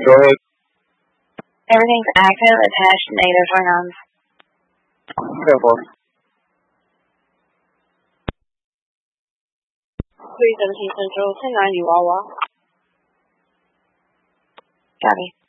Go ahead. Everything's active. Attached native rounds. Okay, boss. 317 Central, 1090 Wawa. Copy.